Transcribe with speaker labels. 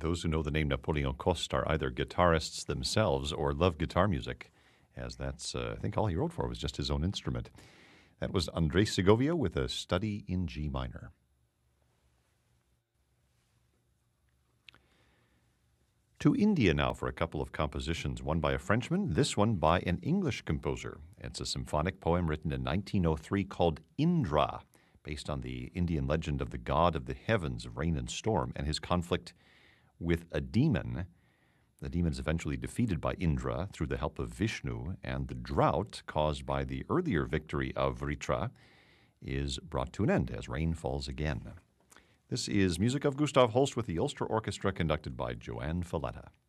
Speaker 1: Those who know the name Napoleon Coste are either guitarists themselves or love guitar music, as that's, I think all he wrote for was just his own instrument. That was Andres Segovia with a study in G minor. To India now for a couple of compositions, one by a Frenchman, this one by an English composer. It's a symphonic poem written in 1903 called Indra, based on the Indian legend of the god of the heavens of rain and storm and his conflict with a demon. The demon is eventually defeated by Indra through the help of Vishnu, and the drought caused by the earlier victory of Vritra is brought to an end as rain falls again. This is music of Gustav Holst with the Ulster Orchestra conducted by Joanne Falletta.